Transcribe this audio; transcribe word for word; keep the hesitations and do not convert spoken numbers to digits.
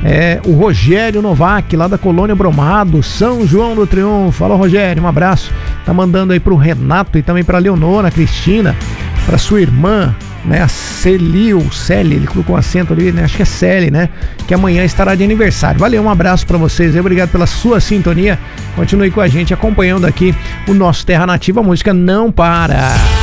É, o Rogério Novak, lá da Colônia Bromado, São João do Triunfo. Fala, Rogério, um abraço. Tá mandando aí pro Renato e também pra Leonora, Cristina, pra sua irmã, né, a Celil, Celi, ele colocou um acento ali, né, acho que é Celi, né, que amanhã estará de aniversário. Valeu, um abraço pra vocês, obrigado pela sua sintonia. Continue com a gente acompanhando aqui o nosso Terra Nativa, a música não para.